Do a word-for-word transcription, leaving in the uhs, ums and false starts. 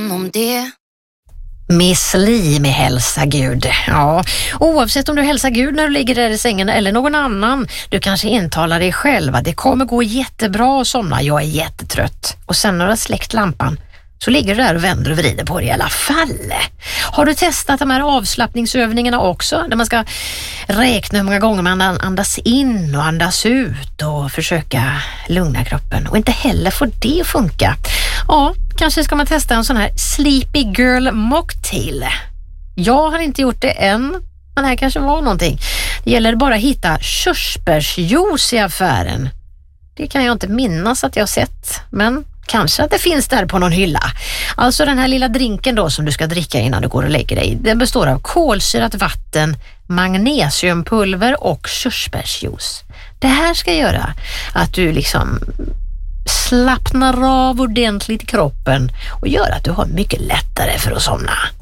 om det. Miss Li med hälsa Gud. Ja, oavsett om du hälsar Gud när du ligger där i sängen eller någon annan, du kanske intalar dig själv att det kommer gå jättebra att somna, jag är jättetrött. Och sen när du har släckt lampan så ligger du där och vänder och vrider på det i alla fall. Har du testat de här avslappningsövningarna också? Där man ska räkna hur många gånger man andas in och andas ut och försöka lugna kroppen. Och inte heller får det funka. Ja, kanske ska man testa en sån här Sleepy Girl Mocktail. Jag har inte gjort det än, men här kanske var någonting. Det gäller bara att hitta körsbärsjuice i affären. Det kan jag inte minnas att jag har sett, men kanske att det finns där på någon hylla. Alltså den här lilla drinken då som du ska dricka innan du går och lägger dig. Den består av kolsyrat vatten, magnesiumpulver och körsbärsjuice. Det här ska göra att du liksom slappnar av ordentligt i kroppen och gör att du har mycket lättare för att somna.